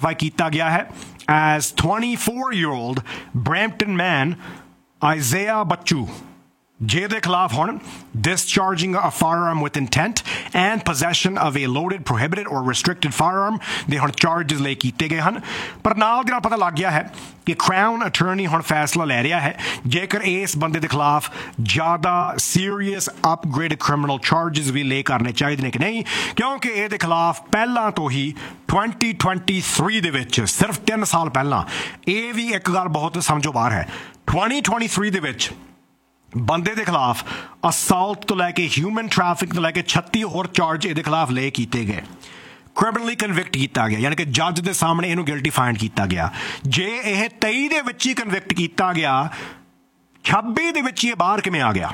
Identify ਕੀਤਾ ਗਿਆ ਹੈ as 24-year-old Brampton man Isaiah Bachchu, ਜਿਹਦੇ ਖਿਲਾਫ ਹੁਣ discharging a firearm with intent and possession of a loaded, prohibited or restricted firearm ਦੇ ਹੁਣ ਚਾਰਜਸ ਲਈ ਕੀਤੇ ਗਏ ਹਨ। ਪਰ ਨਾਲ ਦੇ ਨਾਲ ਪਤਾ ਲੱਗ ਗਿਆ ਹੈ ਕਿ ਕਰਾਊਨ ਅਟਰਨੀ ਹੁਣ ਫੈਸਲਾ ਲੈ ਰਿਹਾ ਹੈ ਜੇਕਰ ਇਸ ਬੰਦੇ ਦੇ ਖਿਲਾਫ ਜ਼ਿਆਦਾ ਸੀਰੀਅਸ ਅਪਗ੍ਰੇਡਡ ਕ੍ਰਿਮੀਨਲ ਚਾਰਜਸ ਵੀ ਲੈ ਕਰਨੇ ਚਾਹੀਦੇ ਨੇ ਕਿ ਨਹੀਂ, ਕਿਉਂਕਿ ਇਹਦੇ ਖਿਲਾਫ ਪਹਿਲਾਂ ਤੋਂ ਹੀ 2023 ਦੇ ਵਿੱਚ ਸਿਰਫ 3 ਸਾਲ ਪਹਿਲਾਂ ਇਹ ਵੀ ਇੱਕ ਗੱਲ ਬਹੁਤ ਸਮਝੋ ਬਾਹਰ ਹੈ। 2023 ਦੇ ਵਿੱਚ ਬੰਦੇ ਦੇ ਖਿਲਾਫ ਅਸਾਲਟ ਤੋਂ ਲੈ ਕੇ ਹਿਊਮਨ ਟ੍ਰੈਫਿਕ ਤੋਂ ਲੈ ਕੇ 36 ਹੋਰ ਚਾਰਜ ਇਹਦੇ ਖਿਲਾਫ ਲੈ ਕੀਤੇ ਗਏ। ਕ੍ਰਿਮੀਨਲੀ ਕਨਵਿਕਟ ਕੀਤਾ ਗਿਆ, ਯਾਨੀ ਕਿ ਜੱਜ ਦੇ ਸਾਹਮਣੇ ਇਹਨੂੰ ਗਿਲਟੀ ਫਾਈਂਡ ਕੀਤਾ ਗਿਆ। ਜੇ ਇਹ 23 ਦੇ ਵਿੱਚ ਹੀ ਕਨਵਿਕਟ ਕੀਤਾ ਗਿਆ, 26 ਦੇ ਵਿੱਚ ਇਹ ਬਾਹਰ ਕਿਵੇਂ ਆ ਗਿਆ?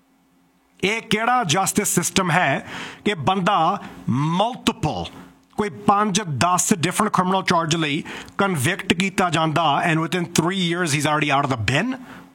ਇਹ ਕਿਹੜਾ ਜਸਟਿਸ ਸਿਸਟਮ ਹੈ ਕਿ ਬੰਦਾ ਮਲਟੀਪਲ ਕੋਈ 5-10 ਡਿਫਰੈਂਟ ਕ੍ਰਿਮੀਨਲ ਚਾਰਜ ਲਈ ਕਨਵਿਕਟ ਕੀਤਾ ਜਾਂਦਾ and within 3 years he's already out of the bin?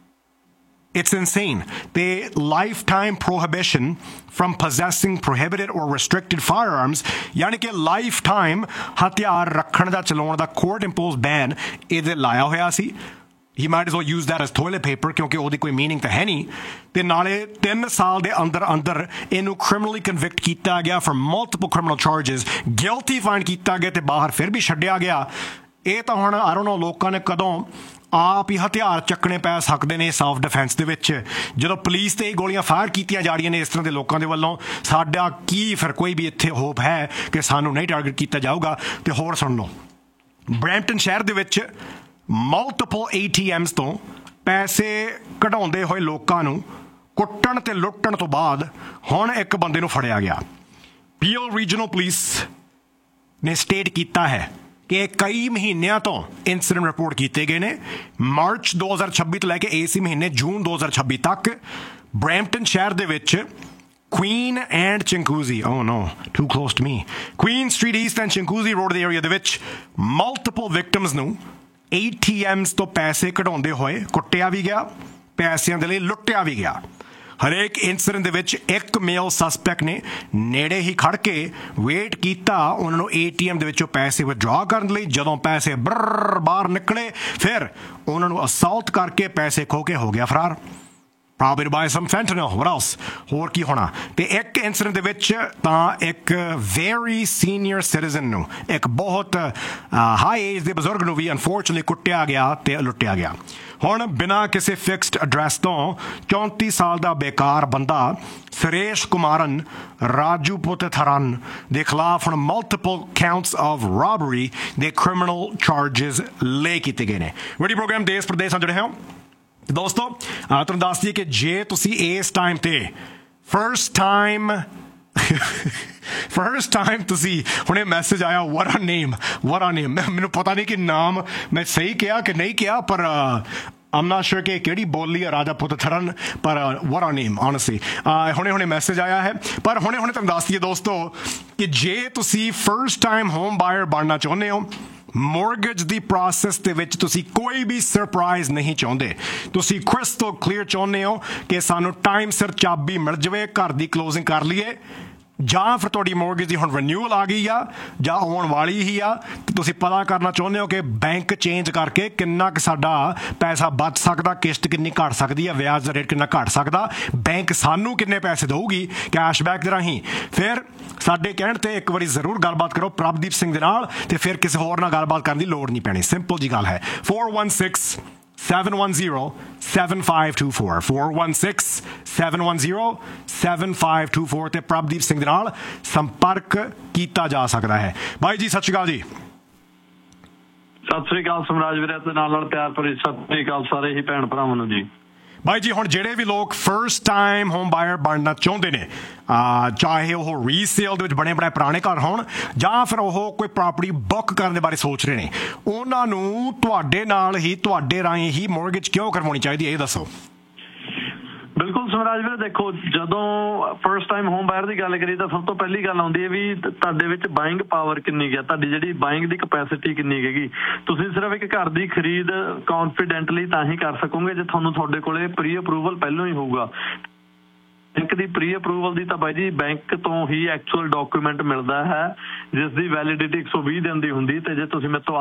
It's insane. The lifetime prohibition from possessing prohibited or restricted firearms, यानी कि lifetime हथियार रखने दा चलाने दा court imposed ban इधर लाया होया सी। He might as well use that as toilet paper क्योंकि ਉਹਦੀ ਕੋਈ meaning ਤਾਂ ਹੈ ਨਹੀਂ। ਤੇ ਨਾਲੇ 3 ਸਾਲ ਦੇ ਅੰਦਰ ਇਹਨੂੰ criminally convict ਕੀਤਾ ਗਿਆ for multiple criminal charges, guilty find ਕੀਤਾ ਗਿਆ ਤੇ ਬਾਹਰ ਫਿਰ ਵੀ ਛੱਡਿਆ ਗਿਆ। ਇਹ ਤਾਂ ਹੁਣ I don't know ਲੋਕਾਂ ਨੇ ਕਦੋਂ ਆਪ ਹੀ ਹਥਿਆਰ ਚੱਕਣੇ ਪੈ ਸਕਦੇ ਨੇ ਸੈਲਫ ਡਿਫੈਂਸ ਦੇ ਵਿੱਚ, ਜਦੋਂ ਪੁਲਿਸ ਤੇ ਹੀ ਗੋਲੀਆਂ ਫਾਇਰ ਕੀਤੀਆਂ ਜਾ ਰਹੀਆਂ ਨੇ ਇਸ ਤਰ੍ਹਾਂ ਦੇ ਲੋਕਾਂ ਦੇ ਵੱਲੋਂ। ਸਾਡਾ ਕੀ ਫਿਰ ਕੋਈ ਵੀ ਇੱਥੇ ਹੋਪ ਹੈ ਕਿ ਸਾਨੂੰ ਨਹੀਂ ਟਾਰਗੇਟ ਕੀਤਾ ਜਾਊਗਾ? ਤੇ ਹੋਰ ਸੁਣ ਲਓ, ਬਰੈਂਪਟਨ ਸ਼ਹਿਰ ਦੇ ਵਿੱਚ ਮਲਟੀਪਲ ATMs ਤੋਂ ਪੈਸੇ ਕਢਾਉਂਦੇ ਹੋਏ ਲੋਕਾਂ ਨੂੰ ਕੁੱਟਣ ਤੇ ਲੁੱਟਣ ਤੋਂ ਬਾਅਦ ਹੁਣ ਇੱਕ ਬੰਦੇ ਨੂੰ ਫੜਿਆ ਗਿਆ। ਪੀਐਲ ਰੀਜਨਲ ਪੁਲਿਸ ਨੇ ਸਟੇਟ ਕੀਤਾ ਹੈ ਕਿ ਕਈ ਮਹੀਨਿਆਂ ਤੋਂ ਇਨਸੀਡੈਂਟ ਰਿਪੋਰਟ ਕੀਤੇ ਗਏ ਨੇ। ਮਾਰਚ 2026 ਤੋਂ ਲੈ ਕੇ ਇਸੇ ਮਹੀਨੇ ਜੂਨ 2026 ਤੱਕ ਬਰੈਂਪਟਨ ਸ਼ਹਿਰ ਦੇ ਵਿੱਚ Queen and ਚਿੰਕੂਜ਼ੀ to close to me Queen street East and ਚਿੰਕੂਜ਼ੀ road ਦੇ ਏਰੀਆ ਦੇ ਵਿੱਚ ਮਲਟੀਪਲ ਵਿਕਟਮਸ ਨੂੰ ATMs ਤੋਂ ਪੈਸੇ ਕਢਾਉਂਦੇ ਹੋਏ ਕੁੱਟਿਆ ਵੀ ਗਿਆ, ਪੈਸਿਆਂ ਦੇ ਲਈ ਲੁੱਟਿਆ ਵੀ ਗਿਆ। ਹਰੇਕ ਇਨਸੀਡੈਂਟ ਦੇ ਵਿੱਚ ਇੱਕ ਮੇਲ ਸਸਪੈਕਟ ਨੇ ਨੇੜੇ ਹੀ ਖੜ ਕੇ ਵੇਟ ਕੀਤਾ ਉਹਨਾਂ ਨੂੰ ATM ਦੇ ਵਿੱਚੋਂ ਪੈਸੇ ਵਿਦਡਰਾ ਕਰਨ ਲਈ। ਜਦੋਂ ਪੈਸੇ ਬਾਹਰ ਨਿਕਲੇ ਫਿਰ ਉਹਨਾਂ ਨੂੰ ਅਸਾਲਟ ਕਰਕੇ ਪੈਸੇ ਖੋਹ ਕੇ ਹੋ ਗਿਆ ਫਰਾਰ। Probably to buy some fentanyl. What else? ਹੋਰ ਕੀ ਹੋਣਾ? ਤੇ ਇੱਕ ਇਨਸੀਡੈਂਟ ਦੇ ਵਿੱਚ ਤਾਂ ਇੱਕ very senior citizen ਨੂੰ, ਇੱਕ ਬਹੁਤ ਹਾਈ ਏਜ ਦੇ ਬਜ਼ੁਰਗ ਨੂੰ ਵੀ ਅਨਫੋਰਚੂਨੇਟਲੀ ਕੁੱਟਿਆ ਗਿਆ ਤੇ ਲੁੱਟਿਆ ਗਿਆ। ਹੁਣ ਬਿਨਾਂ ਕਿਸੇ ਫਿਕਸਡ ਐਡਰੈਸ ਤੋਂ 34 ਸਾਲ ਦਾ ਬੇਕਾਰ ਬੰਦਾ ਸੁਰੇਸ਼ ਕੁਮਾਰਨ ਰਾਜੂਪੁਤਥਰਨ ਦੇ ਖਿਲਾਫ ਹੁਣ ਮਲਟੀਪਲ ਕਾਊਂਟਸ ਆਫ ਰੋਬਰੀ ਦੇ ਕ੍ਰਿਮੀਨਲ ਚਾਰਜਸ ਲੈ ਕੀਤੇ ਗਏ ਨੇ। ਵੀਡੀਓ ਪ੍ਰੋਗਰਾਮ ਦੇਸ਼ ਪ੍ਰਦੇਸ਼ ਨਾਲ ਜੁੜੇ ਹੋ ਦੋਸਤੋ। ਤੁਹਾਨੂੰ ਦੱਸ ਦਈਏ ਕਿ ਜੇ ਤੁਸੀਂ ਇਸ ਟਾਈਮ ਤੇ ਫਰਸਟ ਟਾਈਮ ਤੁਸੀਂ ਹੁਣੇ ਮੈਸੇਜ ਆਇਆ what a name ਮੈਨੂੰ ਪਤਾ ਨਹੀਂ ਕਿ ਨਾਮ ਮੈਂ ਸਹੀ ਕਿਹਾ ਕਿ ਨਹੀਂ ਕਿਹਾ, ਪਰ I'm not sure ਕਿ ਕਿਹੜੀ ਬੋਲੀ ਹੈ ਰਾਜਾ ਪੁੱਤਥਰਨ, ਪਰ what a name honestly। ਹੁਣੇ ਮੈਸੇਜ ਆਇਆ ਹੈ। ਪਰ ਹੁਣੇ ਤੁਹਾਨੂੰ ਦੱਸ ਦਈਏ ਦੋਸਤੋ ਕਿ ਜੇ ਤੁਸੀਂ ਫਰਸਟ ਟਾਈਮ ਹੋਮ ਬਾਇਰ ਬਣਨਾ ਚਾਹੁੰਦੇ ਹੋ, ਮੋਰਗੇਜ ਦੀ ਪ੍ਰੋਸੈਸ ਦੇ ਵਿੱਚ ਤੁਸੀਂ ਕੋਈ ਵੀ ਸਰਪ੍ਰਾਈਜ਼ ਨਹੀਂ ਚਾਹੁੰਦੇ, ਤੁਸੀਂ ਕ੍ਰਿਸਟਲ ਕਲੀਅਰ ਚਾਹੁੰਦੇ ਹੋ ਕਿ ਸਾਨੂੰ ਟਾਈਮ ਸਿਰ ਚਾਬੀ ਮਿਲ ਜਾਵੇ, ਘਰ ਦੀ ਕਲੋਜ਼ਿੰਗ ਕਰ ਲਈਏ, ਜਾਂ ਫਿਰ ਤੁਹਾਡੀ ਮੋਰਗੇਜ ਦੀ ਹੁਣ ਰਿਨਿਊਅਲ ਆ ਗਈ ਆ ਜਾਂ ਆਉਣ ਵਾਲੀ ਹੀ ਆ, ਤੇ ਤੁਸੀਂ ਪਤਾ ਕਰਨਾ ਚਾਹੁੰਦੇ ਹੋ ਕਿ ਬੈਂਕ ਚੇਂਜ ਕਰਕੇ ਕਿੰਨਾ ਕੁ ਸਾਡਾ ਪੈਸਾ ਬਚ ਸਕਦਾ, ਕਿਸ਼ਤ ਕਿੰਨੀ ਘੱਟ ਸਕਦੀ ਹੈ, ਵਿਆਜ ਦਾ ਰੇਟ ਕਿੰਨਾ ਘੱਟ ਸਕਦਾ, ਬੈਂਕ ਸਾਨੂੰ ਕਿੰਨੇ ਪੈਸੇ ਦੇਊਗੀ ਕੈਸ਼ਬੈਕ ਦੇ ਰਾਹੀਂ, ਫਿਰ ਸਾਡੇ ਕਹਿਣ ਤੇ ਇੱਕ ਵਾਰੀ ਜ਼ਰੂਰ ਗੱਲਬਾਤ ਕਰੋ ਪ੍ਰਭਦੀਪ ਸਿੰਘ ਦੇ ਨਾਲ, ਤੇ ਫਿਰ ਕਿਸੇ ਹੋਰ ਨਾਲ ਗੱਲਬਾਤ ਕਰਨ ਦੀ ਲੋੜ ਨਹੀਂ ਪੈਣੀ। ਸਿੰਪਲ ਜੀ ਗੱਲ ਹੈ। 416-710-7524 416-710-7524 ਤੇ ਪ੍ਰਭਦੀਪ ਸਿੰਘ ਦੇ ਨਾਲ ਸੰਪਰਕ ਕੀਤਾ ਜਾ ਸਕਦਾ ਹੈ। ਬਾਈ ਜੀ ਸਤਿ ਸ਼੍ਰੀ ਅਕਾਲ ਜੀ। ਸਤਿ ਸ੍ਰੀ ਅਕਾਲ ਸਮਰਾਜ ਵੀਰੇ ਤੇ ਨਾਲ ਪਿਆਰ ਭਰੀ ਸਤਿ ਸ੍ਰੀ ਅਕਾਲ ਸਾਰੇ ਹੀ ਭੈਣ ਭਰਾਵਾਂ ਨੂੰ ਜੀ। ਬਾਈ ਜੀ ਹੁਣ ਜਿਹੜੇ ਵੀ ਲੋਕ ਫਰਸਟ ਟਾਈਮ ਹੋਮ ਬਾਇਰ ਬਣਨਾ ਚਾਹੁੰਦੇ ਨੇ, ਚਾਹੇ ਉਹ ਰੀਸੇਲ ਦੇ ਵਿੱਚ ਬਣੇ ਬਣਾਏ ਪੁਰਾਣੇ ਘਰ ਹੋਣ ਜਾਂ ਫਿਰ ਉਹ ਕੋਈ ਪ੍ਰਾਪਰਟੀ ਬੁੱਕ ਕਰਨ ਦੇ ਬਾਰੇ ਸੋਚ ਰਹੇ ਨੇ, ਉਹਨਾਂ ਨੂੰ ਤੁਹਾਡੇ ਨਾਲ ਹੀ ਤੁਹਾਡੇ ਰਾਹੀਂ ਹੀ ਮੋਰਗੇਜ ਕਿਉਂ ਕਰਵਾਉਣੀ ਚਾਹੀਦੀ ਹੈ, ਇਹ ਦੱਸੋ। ਬਿਲਕੁਲ ਸਮਰਾਜ ਵੀਰੇ, ਦੇਖੋ ਜਦੋਂ ਫਰਸਟ ਟਾਈਮ ਹੋਮ ਬਾਇਰ ਦੀ ਗੱਲ ਕਰੀਏ ਤਾਂ ਸਭ ਤੋਂ ਪਹਿਲੀ ਗੱਲ ਆਉਂਦੀ ਹੈ ਵੀ ਤੁਹਾਡੇ ਵਿੱਚ ਬਾਇੰਗ ਪਾਵਰ ਕਿੰਨੀ ਹੈ, ਤੁਹਾਡੀ ਜਿਹੜੀ ਬਾਇੰਗ ਦੀ ਕਪੈਸਿਟੀ ਕਿੰਨੀ ਹੈਗੀ। ਤੁਸੀਂ ਸਿਰਫ ਇੱਕ ਘਰ ਦੀ ਖਰੀਦ ਕੌਨਫੀਡੈਂਟਲੀ ਤਾਂ ਹੀ ਕਰ ਸਕੋਗੇ ਜੇ ਤੁਹਾਨੂੰ ਤੁਹਾਡੇ ਕੋਲੇ ਪ੍ਰੀ ਅਪਰੂਵਲ ਪਹਿਲਾਂ ਹੀ ਹੋਊਗਾ। ਬੈਂਕ ਦੀ ਪ੍ਰੀ ਅਪਰੂਵਲ ਦੀ ਤਾਂ ਬਾਈ ਜੀ ਬੈਂਕ ਤੋਂ ਹੀ ਐਕਚੁਅਲ ਡਾਕੂਮੈਂਟ ਮਿਲਦਾ ਹੈ ਜਿਸ ਦੀ ਵੈਲਿਡਿਟੀ 120 ਦਿਨ ਦੀ ਹੁੰਦੀ, ਤੇ ਜੇ ਤੁਸੀਂ ਮੇਰੇ ਤੋਂ